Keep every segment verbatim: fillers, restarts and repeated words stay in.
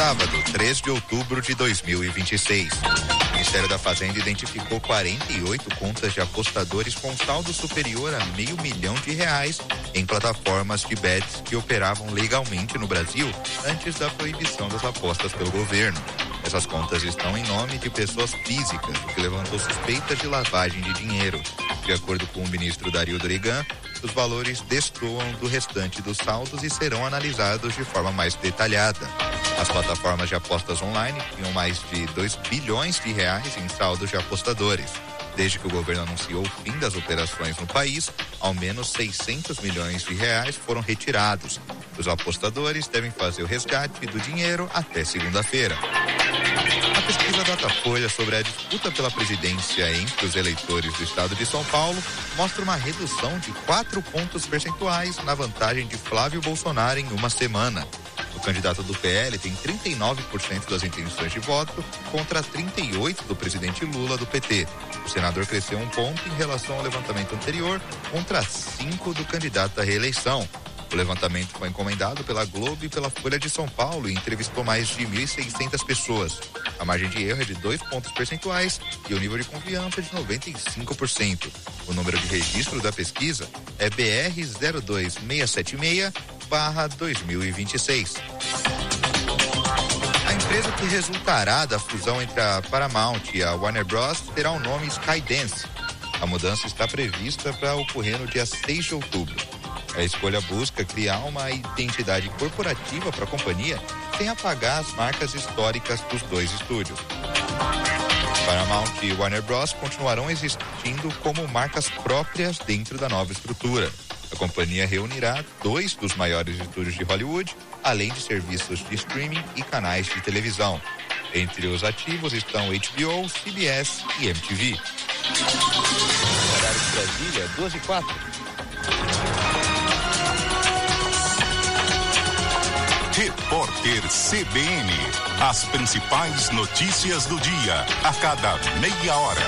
sábado, três de outubro de dois mil e vinte e seis. O Ministério da Fazenda identificou quarenta e oito contas de apostadores com saldo superior a meio milhão de reais em plataformas de bets que operavam legalmente no Brasil antes da proibição das apostas pelo governo. Essas contas estão em nome de pessoas físicas, o que levantou suspeitas de lavagem de dinheiro. De acordo com o ministro Dario Dorigan, os valores destoam do restante dos saldos e serão analisados de forma mais detalhada. As plataformas de apostas online tinham mais de dois bilhões de reais em saldos de apostadores. Desde que o governo anunciou o fim das operações no país, ao menos seiscentos milhões de reais foram retirados. Os apostadores devem fazer o resgate do dinheiro até segunda-feira. A pesquisa Datafolha sobre a disputa pela presidência entre os eleitores do estado de São Paulo mostra uma redução de quatro pontos percentuais na vantagem de Flávio Bolsonaro em uma semana. O candidato do P L tem trinta e nove por cento das intenções de voto contra trinta e oito por cento do presidente Lula do P T. O senador cresceu um ponto em relação ao levantamento anterior contra cinco por cento do candidato à reeleição. O levantamento foi encomendado pela Globo e pela Folha de São Paulo e entrevistou mais de mil e seiscentas pessoas. A margem de erro é de dois pontos percentuais e o nível de confiança é de noventa e cinco por cento. O número de registro da pesquisa é B R zero dois seis sete seis barra dois mil e vinte e seis. A empresa que resultará da fusão entre a Paramount e a Warner Bros. Terá o nome Skydance. A mudança está prevista para ocorrer no dia seis de outubro. A escolha busca criar uma identidade corporativa para a companhia sem apagar as marcas históricas dos dois estúdios. Paramount e Warner Bros. Continuarão existindo como marcas próprias dentro da nova estrutura. A companhia reunirá dois dos maiores estúdios de Hollywood, além de serviços de streaming e canais de televisão. Entre os ativos estão H B O, C B S e M T V. Horário de Brasília, duas e quatro. Repórter C B N. As principais notícias do dia, a cada meia hora.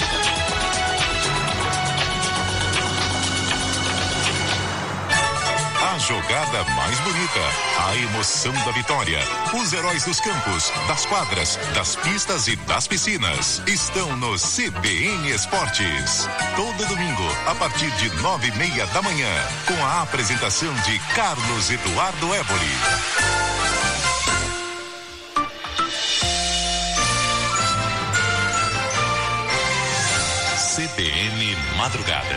A jogada mais bonita, a emoção da vitória, os heróis dos campos, das quadras, das pistas e das piscinas estão no C B N Esportes. Todo domingo, a partir de nove e meia da manhã, com a apresentação de Carlos Eduardo Évoli. C B N Madrugada.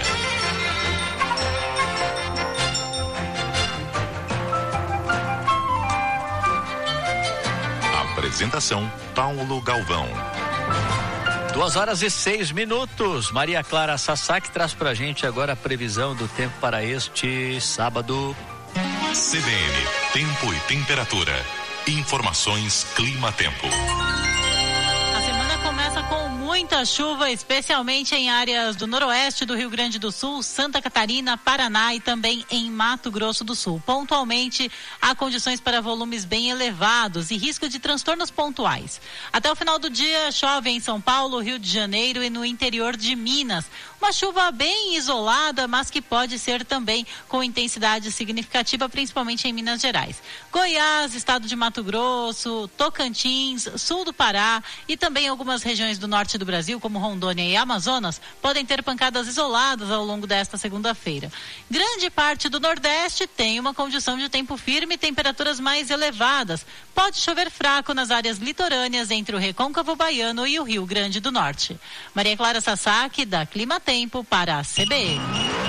Apresentação Paulo Galvão. Duas horas e seis minutos. Maria Clara Sasaki traz pra gente agora a previsão do tempo para este sábado. C B N, tempo e temperatura. Informações Clima-Tempo. Muita chuva, especialmente em áreas do noroeste do Rio Grande do Sul, Santa Catarina, Paraná e também em Mato Grosso do Sul. Pontualmente, há condições para volumes bem elevados e risco de transtornos pontuais. Até o final do dia, chove em São Paulo, Rio de Janeiro e no interior de Minas. Uma chuva bem isolada, mas que pode ser também com intensidade significativa, principalmente em Minas Gerais. Goiás, estado de Mato Grosso, Tocantins, sul do Pará e também algumas regiões do norte do Brasil, como Rondônia e Amazonas, podem ter pancadas isoladas ao longo desta segunda-feira. Grande parte do Nordeste tem uma condição de tempo firme e temperaturas mais elevadas. Pode chover fraco nas áreas litorâneas entre o Recôncavo Baiano e o Rio Grande do Norte. Maria Clara Sasaki, da Clima Tempo para a C B N.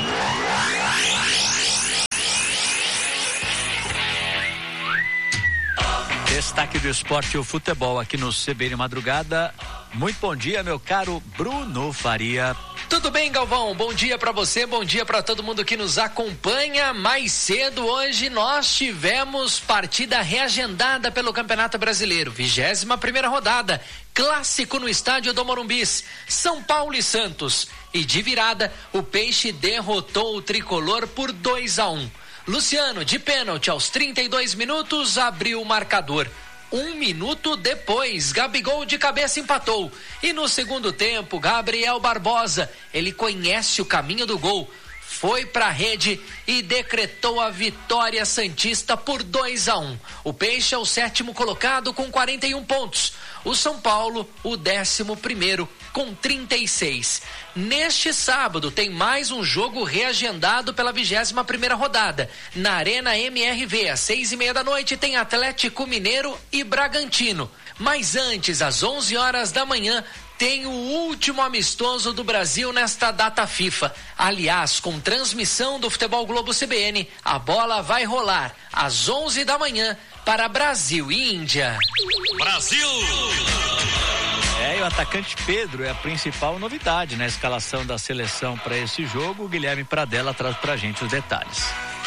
Destaque do esporte e o futebol aqui no C B N Madrugada. Muito bom dia, meu caro Bruno Faria. Tudo bem, Galvão? Bom dia pra você, bom dia pra todo mundo que nos acompanha. Mais cedo hoje nós tivemos partida reagendada pelo Campeonato Brasileiro, vigésima primeira rodada, clássico no estádio do Morumbis, São Paulo e Santos. E de virada, o Peixe derrotou o tricolor por dois a um. Luciano, de pênalti, aos trinta e dois minutos, abriu o marcador. Um minuto depois, Gabigol de cabeça empatou. E no segundo tempo, Gabriel Barbosa, ele conhece o caminho do gol. foi para a rede e decretou a vitória santista por dois a um. O Peixe é o sétimo colocado com quarenta e um pontos. O São Paulo, o décimo primeiro, com trinta e seis. Neste sábado tem mais um jogo reagendado pela vigésima primeira rodada. Na Arena M R V, às seis e meia da noite, tem Atlético Mineiro e Bragantino. Mas antes, às onze horas da manhã, tem o último amistoso do Brasil nesta data FIFA. Aliás, com transmissão do Futebol Globo C B N, a bola vai rolar às onze da manhã para Brasil e Índia. Brasil! É, e o atacante Pedro é a principal novidade na escalação da seleção para esse jogo. O Guilherme Pradella traz pra gente os detalhes.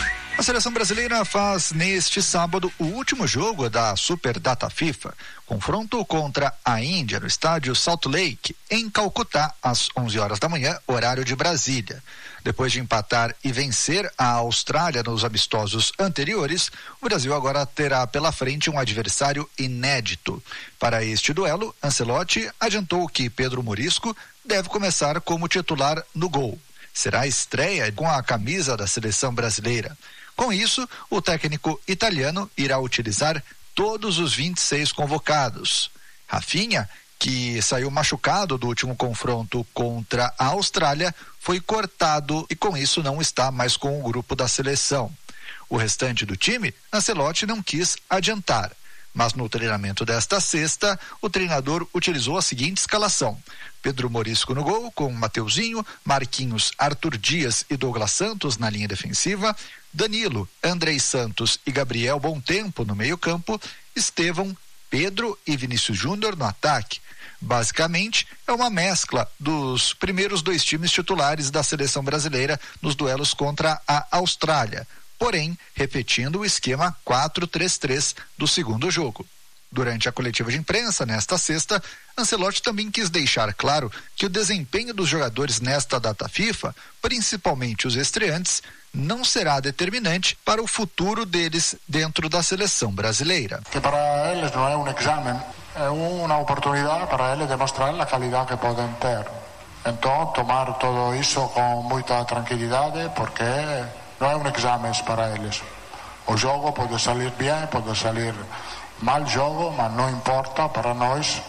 A seleção brasileira faz neste sábado o último jogo da Super Data FIFA, confronto contra a Índia no estádio Salt Lake, em Calcutá, às onze horas da manhã, horário de Brasília. Depois de empatar e vencer a Austrália nos amistosos anteriores, o Brasil agora terá pela frente um adversário inédito. Para este duelo, Ancelotti adiantou que Pedro Morisco deve começar como titular no gol. Será a estreia com a camisa da seleção brasileira. Com isso, o técnico italiano irá utilizar todos os vinte e seis convocados. Rafinha, que saiu machucado do último confronto contra a Austrália, foi cortado e com isso não está mais com o grupo da seleção. O restante do time, Ancelotti não quis adiantar. Mas no treinamento desta sexta, o treinador utilizou a seguinte escalação: Pedro Morisco no gol, com Mateuzinho, Marquinhos, Arthur Dias e Douglas Santos na linha defensiva, Danilo, Andrei Santos e Gabriel Bontempo no meio-campo, Estevão, Pedro e Vinícius Júnior no ataque. Basicamente, é uma mescla dos primeiros dois times titulares da seleção brasileira nos duelos contra a Austrália, porém repetindo o esquema quatro três três do segundo jogo. Durante a coletiva de imprensa nesta sexta, Ancelotti também quis deixar claro que o desempenho dos jogadores nesta data FIFA, principalmente os estreantes, não será determinante para o futuro deles dentro da seleção brasileira. Que para eles não é um exame, é uma oportunidade para eles demonstrar a qualidade que podem ter. Então, tomar tudo isso com muita tranquilidade, porque não é um exame para eles. O jogo pode sair bem, pode sair mal jogo, mas não importa para nós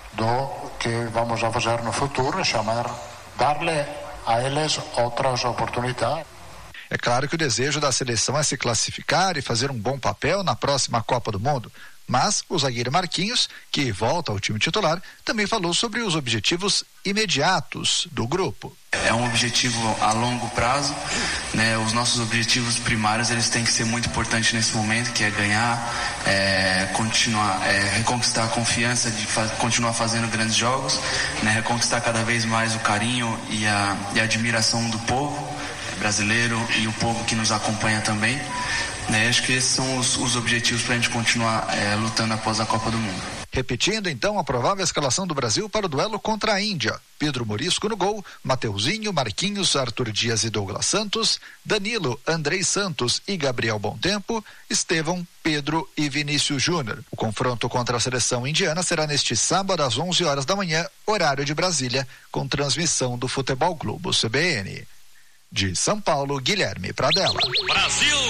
do que vamos a fazer no futuro, chamar, dar-lhe a eles outras oportunidades. É claro que o desejo da seleção é se classificar e fazer um bom papel na próxima Copa do Mundo, mas o zagueiro Marquinhos, que volta ao time titular, também falou sobre os objetivos imediatos do grupo. É um objetivo a longo prazo, né? Os nossos objetivos primários, eles têm que ser muito importantes nesse momento, que é ganhar, é, continuar, é, reconquistar a confiança de fa- continuar fazendo grandes jogos, né? Reconquistar cada vez mais o carinho e a, e a admiração do povo brasileiro e o povo que nos acompanha também, né? Acho que esses são os, os objetivos para a gente continuar é, lutando após a Copa do Mundo. Repetindo então a provável escalação do Brasil para o duelo contra a Índia: Pedro Morisco no gol, Mateuzinho, Marquinhos, Arthur Dias e Douglas Santos, Danilo, Andrei Santos e Gabriel Bontempo, Estevão, Pedro e Vinícius Júnior. O confronto contra a seleção indiana será neste sábado às onze horas da manhã, horário de Brasília, com transmissão do Futebol Globo C B N. De São Paulo, Guilherme Pradella. Brasil!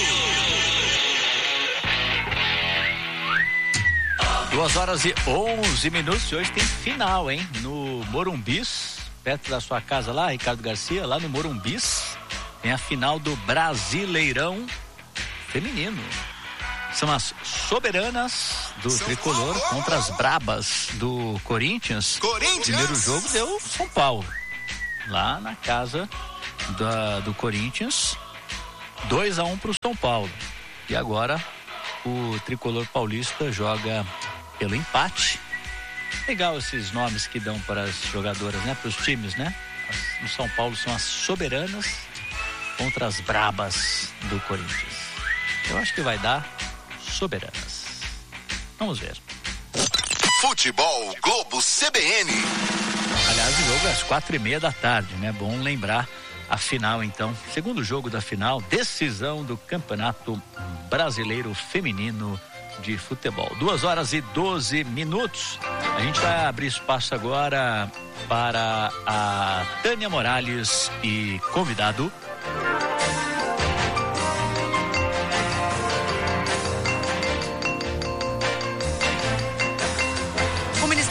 Duas horas e onze minutos. Hoje tem final, hein? No Morumbis, perto da sua casa lá, Ricardo Garcia, lá no Morumbis, tem a final do Brasileirão Feminino. São as soberanas do São Tricolor Paulo. Contra as brabas do Corinthians. Corinthians. O primeiro jogo deu São Paulo, lá na casa Da, do Corinthians, dois a um para o São Paulo. E agora o Tricolor Paulista joga pelo empate. Legal esses nomes que dão para as jogadoras, né? Para os times, né? As, no São Paulo são as soberanas contra as brabas do Corinthians. Eu acho que vai dar soberanas. Vamos ver. Futebol Globo C B N. Aliás, o jogo é às quatro e meia da tarde, né? Bom lembrar a final, então, segundo jogo da final, decisão do Campeonato Brasileiro Feminino de Futebol. Duas horas e doze minutos. A gente vai abrir espaço agora para a Tânia Morales e convidado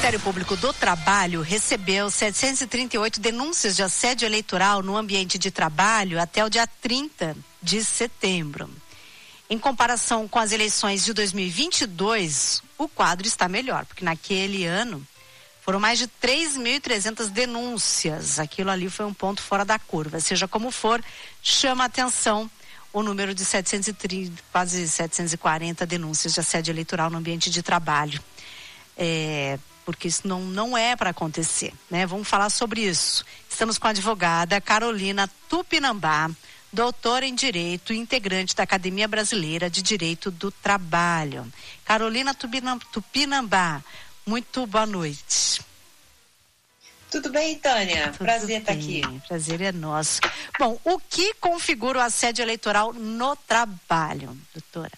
Ministério Público do Trabalho recebeu setecentas e trinta e oito denúncias de assédio eleitoral no ambiente de trabalho até o dia trinta de setembro. Em comparação com as eleições de dois mil e vinte e dois, o quadro está melhor, porque naquele ano foram mais de três mil e trezentas denúncias. Aquilo ali foi um ponto fora da curva. Seja como for, chama a atenção o número de setecentas e trinta, quase setecentas e quarenta denúncias de assédio eleitoral no ambiente de trabalho. É, porque isso não, não é para acontecer, né? Vamos falar sobre isso. Estamos com a advogada Carolina Tupinambá, doutora em Direito e integrante da Academia Brasileira de Direito do Trabalho. Carolina Tupinambá, muito boa noite. Tudo bem, Tânia? Tudo Prazer estar bem. aqui. Prazer é nosso. Bom, o que configura o assédio eleitoral no trabalho, doutora?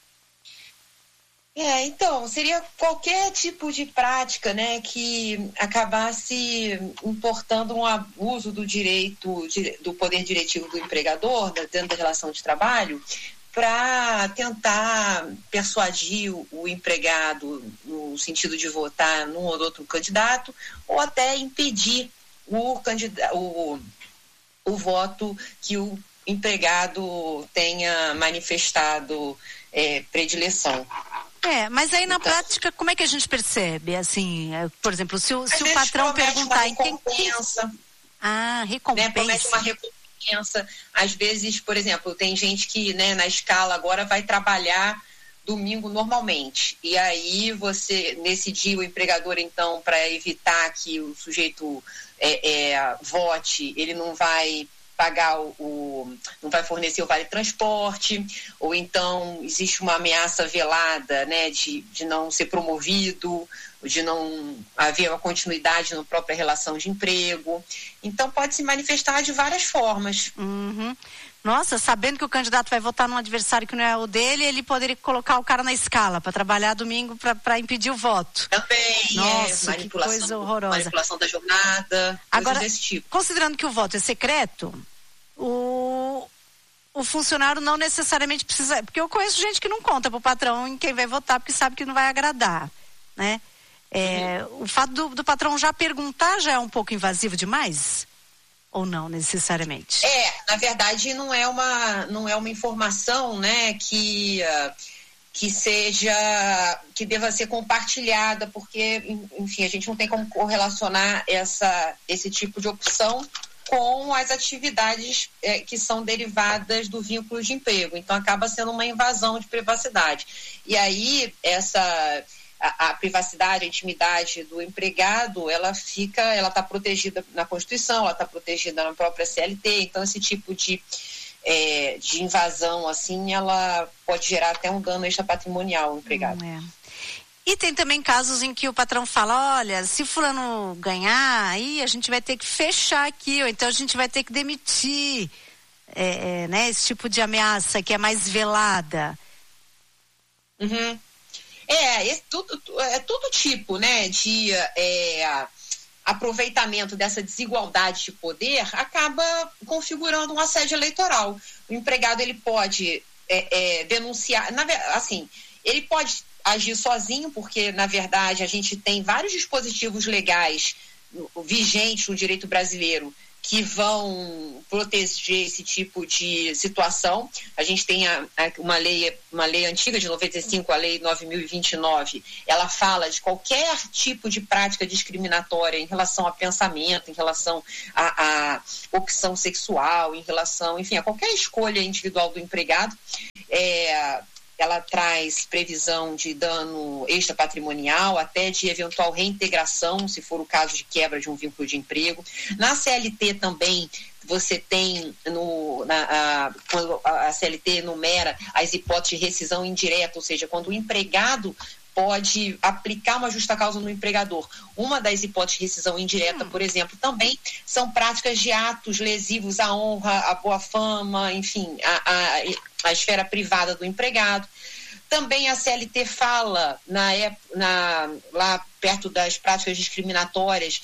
É, então, seria qualquer tipo de prática, né, que acabasse importando um abuso do direito, do poder diretivo do empregador, dentro da relação de trabalho, para tentar persuadir o, o empregado no sentido de votar num ou outro candidato, ou até impedir o, candida- o, o voto que o empregado tenha manifestado é, predileção. É, mas aí na então, prática, como é que a gente percebe? Assim, por exemplo, se o, se o vezes patrão promete perguntar uma em quem... recompensa, Ah, né, recompensa. promete uma recompensa. Às vezes, por exemplo, tem gente que, né, na escala agora vai trabalhar domingo normalmente. E aí você, nesse dia, o empregador, então, para evitar que o sujeito é, é, vote, ele não vai pagar o, o não vai fornecer o vale transporte, ou então existe uma ameaça velada, né, de, de não ser promovido, de não haver uma continuidade na própria relação de emprego. Então pode se manifestar de várias formas. Uhum. Nossa, sabendo que o candidato vai votar num adversário que não é o dele, ele poderia colocar o cara na escala para trabalhar domingo para impedir o voto. Também. Nossa, é, manipulação, que coisa horrorosa. Manipulação da jornada, agora, coisas desse tipo. Considerando que o voto é secreto, o, o funcionário não necessariamente precisa... Porque eu conheço gente que não conta pro patrão em quem vai votar porque sabe que não vai agradar, né? É, uhum. O fato do, do patrão já perguntar já é um pouco invasivo demais? Ou não necessariamente? É, na verdade não é uma, não é uma informação, né, que, uh, que seja, que deva ser compartilhada, porque, enfim, a gente não tem como correlacionar essa, esse tipo de opção com as atividades eh, que são derivadas do vínculo de emprego. Então acaba sendo uma invasão de privacidade. E aí essa... A, a privacidade, a intimidade do empregado, ela fica, ela está protegida na Constituição, ela está protegida na própria C L T, então esse tipo de, é, de invasão, assim, ela pode gerar até um dano extrapatrimonial ao empregado. Hum, é. E tem também casos em que o patrão fala, olha, se fulano ganhar, aí a gente vai ter que fechar aqui, ou então a gente vai ter que demitir, é, é, né, esse tipo de ameaça que é mais velada. Uhum. É, esse, tudo, é todo tipo, né, de é, aproveitamento dessa desigualdade de poder acaba configurando um assédio eleitoral. O empregado, ele pode é, é, denunciar, na, assim, ele pode agir sozinho, porque, na verdade, a gente tem vários dispositivos legais vigentes no direito brasileiro que vão proteger esse tipo de situação. A gente tem a, a, uma, lei, uma lei antiga de noventa e cinco, a lei nove mil e vinte e nove, ela fala de qualquer tipo de prática discriminatória em relação a pensamento, em relação a, a opção sexual, em relação, enfim, a qualquer escolha individual do empregado. É, ela traz previsão de dano extrapatrimonial, até de eventual reintegração, se for o caso de quebra de um vínculo de emprego. Na C L T também, você tem, no, na, a, quando a C L T enumera as hipóteses de rescisão indireta, ou seja, quando o empregado pode aplicar uma justa causa no empregador. Uma das hipóteses de rescisão indireta, por exemplo, também são práticas de atos lesivos à honra, à boa fama, enfim, a, a, a esfera privada do empregado. Também a C L T fala, na, na, lá perto das práticas discriminatórias,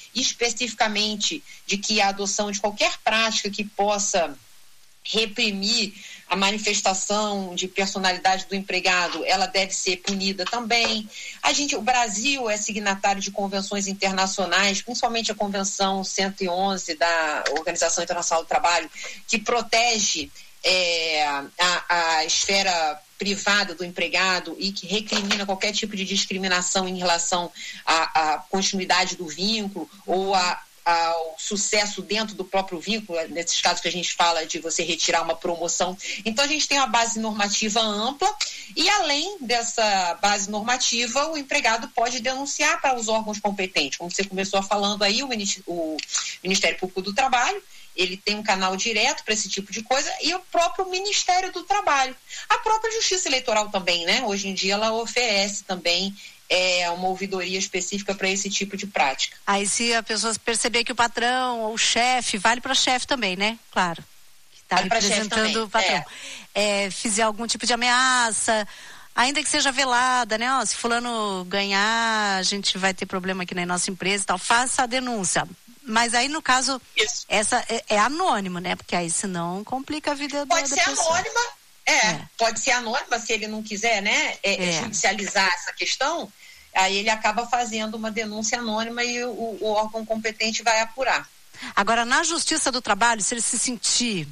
especificamente de que a adoção de qualquer prática que possa reprimir a manifestação de personalidade do empregado, ela deve ser punida também. A gente, o Brasil é signatário de convenções internacionais, principalmente a Convenção cento e onze da Organização Internacional do Trabalho, que protege é, a, a esfera privada do empregado e que recrimina qualquer tipo de discriminação em relação à, à continuidade do vínculo ou a ao sucesso dentro do próprio vínculo, nesses casos que a gente fala de você retirar uma promoção. Então a gente tem uma base normativa ampla e além dessa base normativa, o empregado pode denunciar para os órgãos competentes. Como você começou falando aí, o Ministério Público do Trabalho, ele tem um canal direto para esse tipo de coisa e o próprio Ministério do Trabalho. A própria Justiça Eleitoral também, né? Hoje em dia ela oferece também é uma ouvidoria específica para esse tipo de prática. Aí se a pessoa perceber que o patrão ou o chefe, vale para chefe também, né? Claro. Que está vale representando o patrão. É. É, fizer algum tipo de ameaça, ainda que seja velada, né? Ó, se fulano ganhar, a gente vai ter problema aqui na nossa empresa e tal. Faça a denúncia. Mas aí, no caso, Isso. essa é, é anônimo, né? Porque aí senão complica a vida da, Pode da ser pessoa. anônima. É, é, pode ser anônima se ele não quiser, né, é, é. judicializar essa questão, aí ele acaba fazendo uma denúncia anônima e o, o órgão competente vai apurar. Agora, na Justiça do Trabalho, se ele se sentir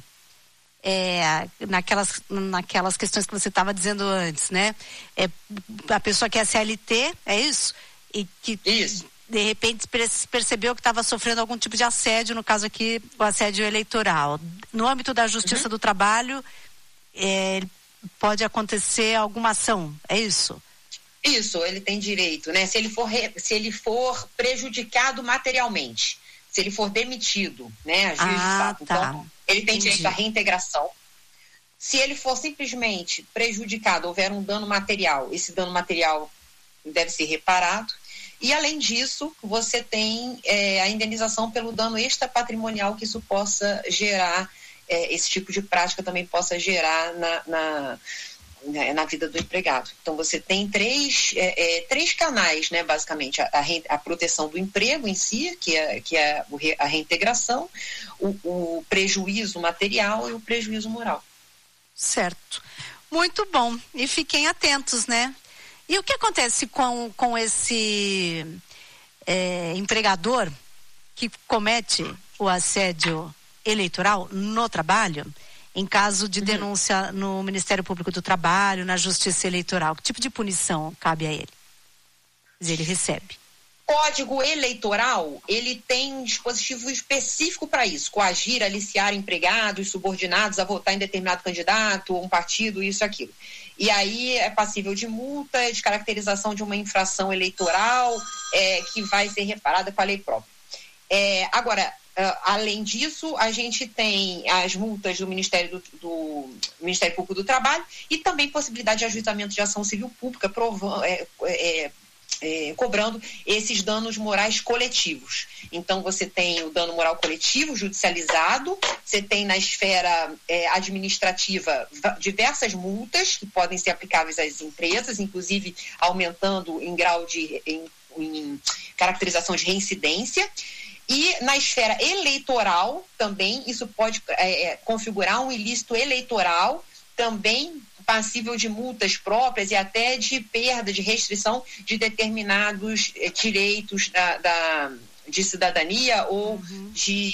é, naquelas, naquelas questões que você estava dizendo antes, né, é, a pessoa que é C L T, é isso? E que isso. de repente percebeu que estava sofrendo algum tipo de assédio, no caso aqui, o assédio eleitoral. No âmbito da Justiça uhum. do Trabalho, É, pode acontecer alguma ação, é isso? Isso, ele tem direito, né? Se ele for, re, se ele for prejudicado materialmente, se ele for demitido, né? Juiz ah, de fato. Tá. Então, ele tem Entendi. direito à reintegração. Se ele for simplesmente prejudicado, houver um dano material, esse dano material deve ser reparado. E, além disso, você tem é, a indenização pelo dano extrapatrimonial que isso possa gerar, é, esse tipo de prática também possa gerar na, na, na vida do empregado. Então, você tem três, é, é, três canais, né, basicamente. A, a proteção do emprego em si, que é, que é a reintegração, o, o prejuízo material e o prejuízo moral. Certo. Muito bom. E fiquem atentos, né? E o que acontece com, com esse é, empregador que comete o assédio eleitoral no trabalho, em caso de denúncia no Ministério Público do Trabalho, na Justiça Eleitoral? Que tipo de punição cabe a ele? Ele recebe. Código Eleitoral, ele tem um dispositivo específico para isso, coagir, aliciar empregados, subordinados a votar em determinado candidato, um partido, isso, aquilo. E aí é passível de multa, de caracterização de uma infração eleitoral, é, que vai ser reparada com a lei própria. É, agora, uh, além disso, a gente tem as multas do Ministério, do, do Ministério Público do Trabalho e também possibilidade de ajuizamento de ação civil pública, provando, é, é, é, cobrando esses danos morais coletivos. Então, você tem o dano moral coletivo judicializado, você tem na esfera é, administrativa diversas multas que podem ser aplicáveis às empresas, inclusive aumentando em grau de em, em caracterização de reincidência. E na esfera eleitoral também isso pode é, configurar um ilícito eleitoral, também passível de multas próprias e até de perda, de restrição de determinados eh, direitos da, da, de cidadania ou uhum. de,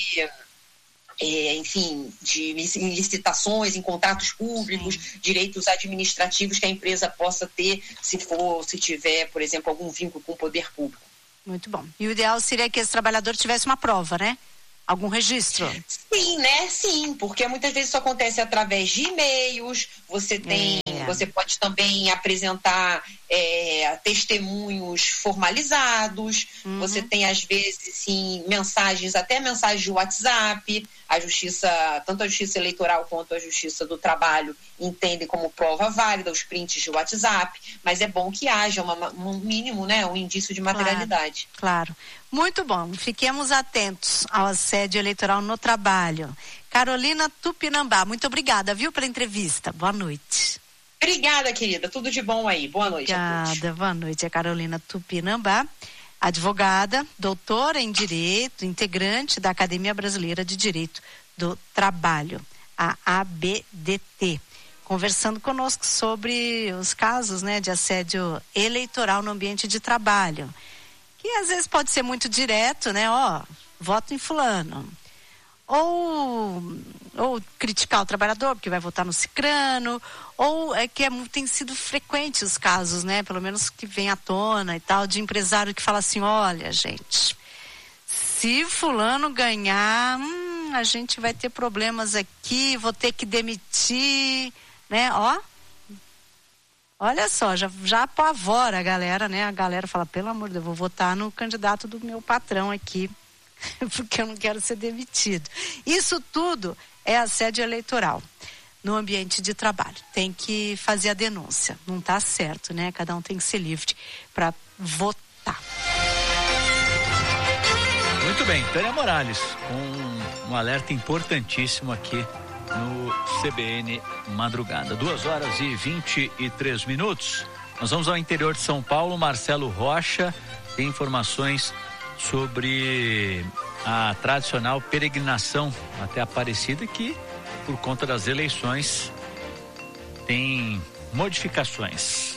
eh, enfim, de em licitações, em contratos públicos, Sim. direitos administrativos que a empresa possa ter se for, se tiver, por exemplo, algum vínculo com o poder público. Muito bom. E o ideal seria que esse trabalhador tivesse uma prova, né? Algum registro? Sim, né? Sim, porque muitas vezes isso acontece através de e-mails, você tem, é. você pode também apresentar é, testemunhos formalizados, uhum. você tem às vezes, sim, mensagens, até mensagens de WhatsApp, a justiça, tanto a Justiça Eleitoral quanto a Justiça do Trabalho entendem como prova válida os prints de WhatsApp, mas é bom que haja uma, um mínimo, né, um indício de materialidade. Claro, claro. Muito bom, fiquemos atentos ao assédio eleitoral no trabalho. Carolina Tupinambá, muito obrigada, viu, pela entrevista. Boa noite. Obrigada, querida, tudo de bom aí. Boa noite a todos. Obrigada, boa noite. A Carolina Tupinambá, advogada, doutora em Direito, integrante da Academia Brasileira de Direito do Trabalho, a A B D T. conversando conosco sobre os casos, né, de assédio eleitoral no ambiente de trabalho, que às vezes pode ser muito direto, né, ó, voto em fulano, ou, ou criticar o trabalhador porque vai votar no cicrano, ou é que é, tem sido frequente os casos, né, pelo menos que vem à tona e tal, de empresário que fala assim, olha, gente, se fulano ganhar, hum, a gente vai ter problemas aqui, vou ter que demitir, né, ó. Olha só, já, já apavora a galera, né? A galera fala, pelo amor de Deus, vou votar no candidato do meu patrão aqui, porque eu não quero ser demitido. Isso tudo é assédio eleitoral no ambiente de trabalho. Tem que fazer a denúncia. Não está certo, né? Cada um tem que ser livre para votar. Muito bem, Tânia Morales, com um alerta importantíssimo aqui no C B N Madrugada. Duas horas e vinte e três minutos. Nós vamos ao interior de São Paulo. Marcelo Rocha tem informações sobre a tradicional peregrinação até Aparecida, que por conta das eleições tem modificações.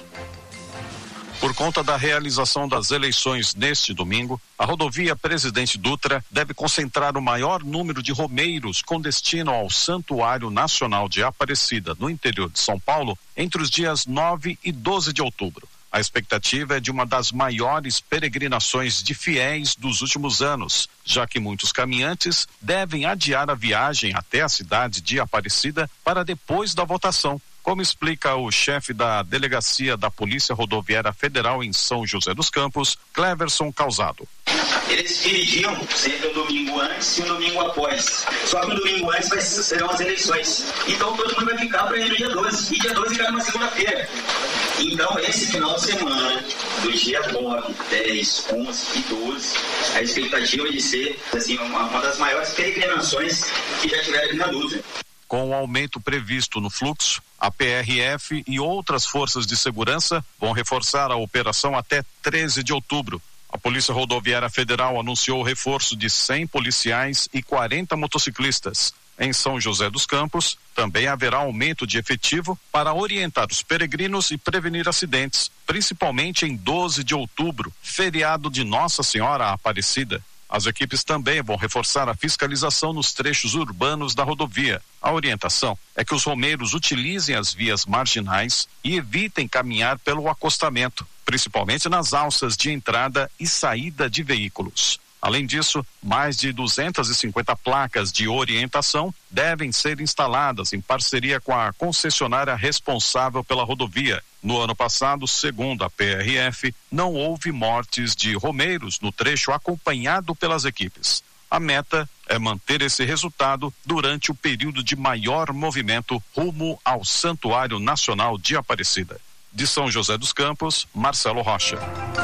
Por conta da realização das eleições neste domingo, a rodovia Presidente Dutra deve concentrar o maior número de romeiros com destino ao Santuário Nacional de Aparecida, no interior de São Paulo, entre os dias nove e doze de outubro. A expectativa é de uma das maiores peregrinações de fiéis dos últimos anos, já que muitos caminhantes devem adiar a viagem até a cidade de Aparecida para depois da votação, como explica o chefe da Delegacia da Polícia Rodoviária Federal em São José dos Campos, Cleverson Causado. Eles dividiam sempre um domingo antes e um domingo após. Só que o domingo antes vai, serão as eleições. Então todo mundo vai ficar para ir no dia doze. E dia doze cai numa segunda-feira. Então esse final de semana, do dia nove, dez, onze e doze, a expectativa é de ser assim, uma, uma das maiores peregrinações que já tiveram aqui na Dutra. Com o aumento previsto no fluxo, a P R F e outras forças de segurança vão reforçar a operação até treze de outubro. A Polícia Rodoviária Federal anunciou o reforço de cem policiais e quarenta motociclistas. Em São José dos Campos, também haverá aumento de efetivo para orientar os peregrinos e prevenir acidentes, principalmente em doze de outubro, feriado de Nossa Senhora Aparecida. As equipes também vão reforçar a fiscalização nos trechos urbanos da rodovia. A orientação é que os romeiros utilizem as vias marginais e evitem caminhar pelo acostamento, principalmente nas alças de entrada e saída de veículos. Além disso, mais de duzentas e cinquenta placas de orientação devem ser instaladas em parceria com a concessionária responsável pela rodovia. No ano passado, segundo a P R F, não houve mortes de romeiros no trecho acompanhado pelas equipes. A meta é manter esse resultado durante o período de maior movimento rumo ao Santuário Nacional de Aparecida. De São José dos Campos, Marcelo Rocha.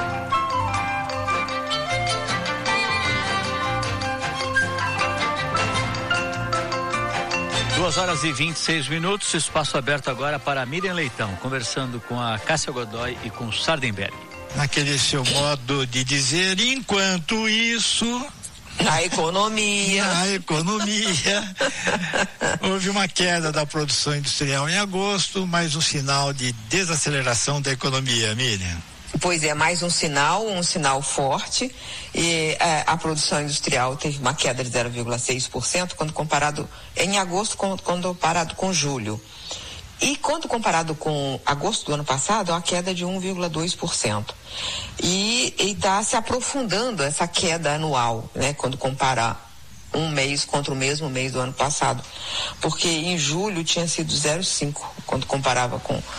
Duas horas e vinte e seis minutos, espaço aberto agora para Miriam Leitão, conversando com a Cássia Godoy e com o Sardenberg. Naquele seu modo de dizer, enquanto isso... A economia. A economia. Houve uma queda da produção industrial em agosto, mas um sinal de desaceleração da economia, Miriam. Pois é, mais um sinal, um sinal forte, e é, a produção industrial teve uma queda de zero vírgula seis por cento quando comparado em agosto, quando, quando comparado com julho. E quando comparado com agosto do ano passado, a queda de um vírgula dois por cento. E está se aprofundando essa queda anual, né, quando compara um mês contra o mesmo mês do ano passado. Porque em julho tinha sido zero vírgula cinco, quando comparava com